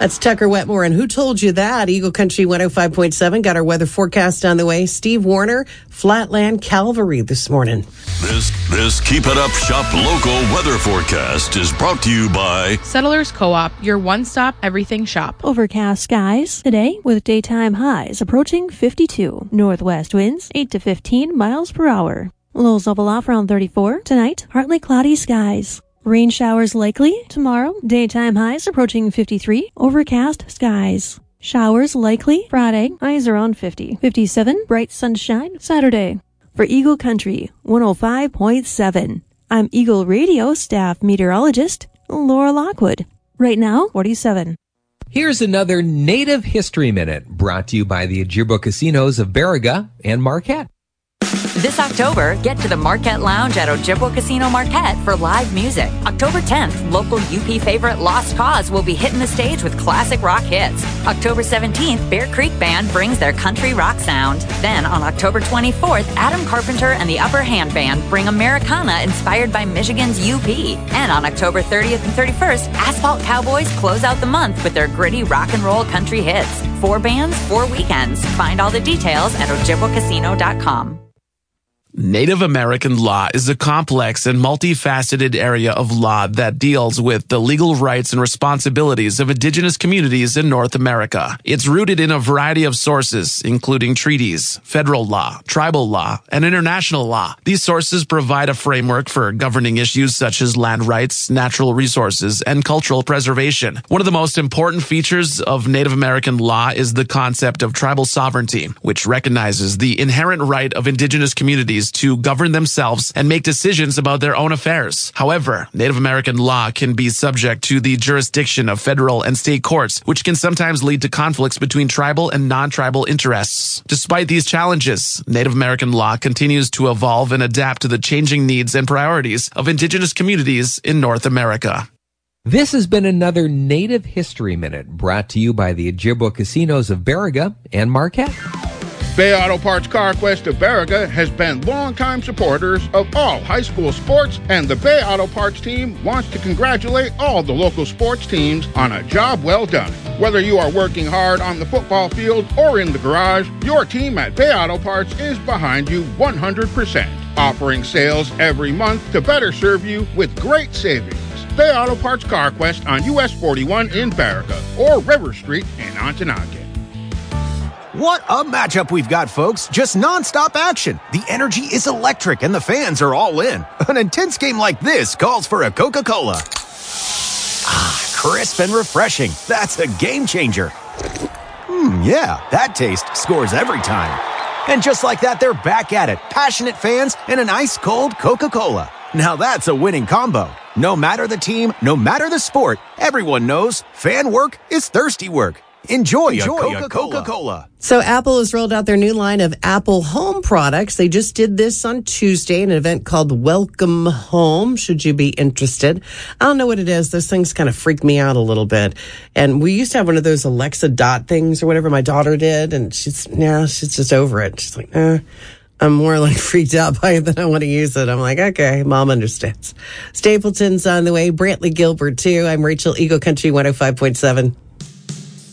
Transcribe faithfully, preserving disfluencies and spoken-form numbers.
That's Tucker Wetmore. And who told you that? Eagle Country one oh five point seven got our weather forecast on the way. Steve Warner, Flatland Calvary this morning. This this Keep It Up Shop local weather forecast is brought to you by Settlers Co-op, your one-stop everything shop. Overcast skies today with daytime highs approaching fifty-two. Northwest winds eight to fifteen miles per hour. Lows level off around thirty-four. Tonight, partly cloudy skies. Rain showers likely tomorrow. Daytime highs approaching fifty-three. Overcast skies. Showers likely Friday. Highs around fifty. fifty-seven. Bright sunshine Saturday. For Eagle Country one oh five point seven, I'm Eagle Radio staff meteorologist Laura Lockwood. Right now, forty-seven. Here's another Native History Minute brought to you by the Ojibwa Casinos of Baraga and Marquette. This October, get to the Marquette Lounge at Ojibwa Casino Marquette for live music. October tenth, local U P favorite Lost Cause will be hitting the stage with classic rock hits. October seventeenth, Bear Creek Band brings their country rock sound. Then on October twenty-fourth, Adam Carpenter and the Upper Hand Band bring Americana inspired by Michigan's U P. And on October thirtieth and thirty-first, Asphalt Cowboys close out the month with their gritty rock and roll country hits. Four bands, four weekends. Find all the details at ojibwa casino dot com. Native American law is a complex and multifaceted area of law that deals with the legal rights and responsibilities of indigenous communities in North America. It's rooted in a variety of sources, including treaties, federal law, tribal law, and international law. These sources provide a framework for governing issues such as land rights, natural resources, and cultural preservation. One of the most important features of Native American law is the concept of tribal sovereignty, which recognizes the inherent right of indigenous communities to govern themselves and make decisions about their own affairs. However, Native American law can be subject to the jurisdiction of federal and state courts, which can sometimes lead to conflicts between tribal and non-tribal interests. Despite these challenges, Native American law continues to evolve and adapt to the changing needs and priorities of indigenous communities in North America. This has been another Native History Minute brought to you by the Ojibwa Casinos of Baraga and Marquette. Bay Auto Parts CarQuest of Baraga has been longtime supporters of all high school sports, and the Bay Auto Parts team wants to congratulate all the local sports teams on a job well done. Whether you are working hard on the football field or in the garage, your team at Bay Auto Parts is behind you one hundred percent, offering sales every month to better serve you with great savings. Bay Auto Parts CarQuest on U S forty-one in Baraga or River Street in Ontonagon. What a matchup we've got, folks. Just nonstop action. The energy is electric and the fans are all in. An intense game like this calls for a Coca-Cola. Ah, crisp and refreshing. That's a game changer. Hmm, yeah, that taste scores every time. And just like that, they're back at it. Passionate fans and an ice-cold Coca-Cola. Now that's a winning combo. No matter the team, no matter the sport, everyone knows fan work is thirsty work. Enjoy, Enjoy a Coca-Cola. Coca-Cola. So Apple has rolled out their new line of Apple Home products. They just did this on Tuesday, an event called Welcome Home, should you be interested. I don't know what it is. Those things kind of freak me out a little bit. And we used to have one of those Alexa Dot things or whatever my daughter did, and she's, yeah, she's just over it. She's like, eh. I'm more like freaked out by it than I want to use it. I'm like, okay, mom understands. Stapleton's on the way. Brantley Gilbert, too. I'm Rachel, Eagle Country one oh five point seven.